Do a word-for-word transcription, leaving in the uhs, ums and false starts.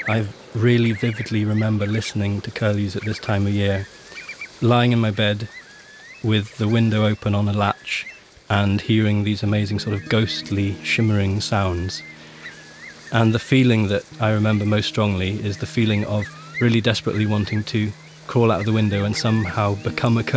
I really vividly remember listening to curlews at this time of year, lying in my bed with the window open on a latch and hearing these amazing sort of ghostly, shimmering sounds. And the feeling that I remember most strongly is the feeling of really desperately wanting to crawl out of the window and somehow become a curlew.